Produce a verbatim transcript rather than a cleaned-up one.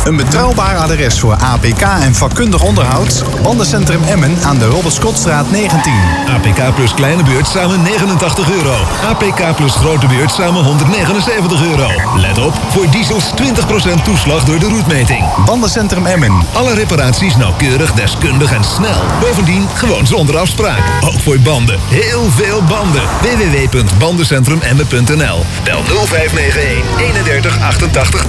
Een betrouwbaar adres voor A P K en vakkundig onderhoud? Bandencentrum Emmen aan de Robert Scotstraat negentien. A P K plus kleine beurt samen negenentachtig euro. A P K plus grote beurt samen honderdnegenenzeventig euro. Let op, voor diesels twintig procent toeslag door de roetmeting. Bandencentrum Emmen. Alle reparaties nauwkeurig, deskundig en snel. Bovendien gewoon zonder afspraak. Ook voor banden. Heel veel banden. w w w punt bandencentrum emmen punt n l. Bel nul vijf negen een eenendertig achtentachtig